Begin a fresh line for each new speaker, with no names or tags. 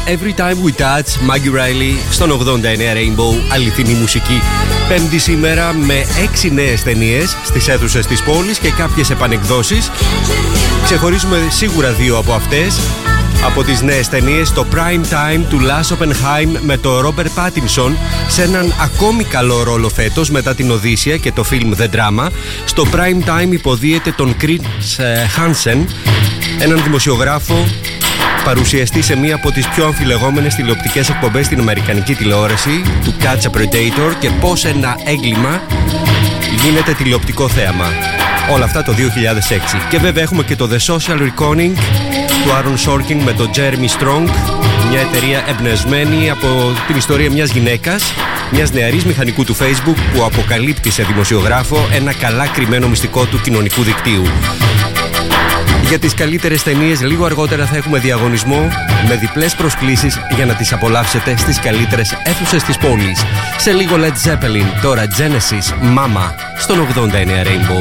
Every Time We Touch, Maggie Riley, στον 89 Rainbow, αληθινή μουσική. Πέμπτη σήμερα με 6 νέες ταινίες στις αίθουσες της πόλης και κάποιες επανεκδόσεις. Ξεχωρίζουμε σίγουρα 2 από αυτές. Από τις νέες ταινίες, το Prime Time του Lars Oppenheim με το Robert Pattinson σε έναν ακόμη καλό ρόλο φέτος μετά την Οδύσσεια και το film The Drama. Στο Prime Time υποδίεται τον Chris Hansen, έναν δημοσιογράφο παρουσιαστή σε μία από τις πιο αμφιλεγόμενες τηλεοπτικές εκπομπές στην αμερικανική τηλεόραση, του Catch a Predator, και πώς ένα έγκλημα γίνεται τηλεοπτικό θέαμα. Όλα αυτά το 2006. Και βέβαια έχουμε και το The Social Reckoning του Aaron Sorkin με τον Jeremy Strong, μια εταιρεία εμπνευσμένη από την ιστορία μιας γυναίκας, μιας νεαρής μηχανικού του Facebook, που αποκαλύπτει σε δημοσιογράφο ένα καλά κρυμμένο μυστικό του κοινωνικού δικτύου. Για τις καλύτερες ταινίες λίγο αργότερα θα έχουμε διαγωνισμό με διπλές προσκλήσεις για να τις απολαύσετε στις καλύτερες αίθουσες της πόλης. Σε λίγο Led Zeppelin, τώρα Genesis, Mama, στον 89 Rainbow.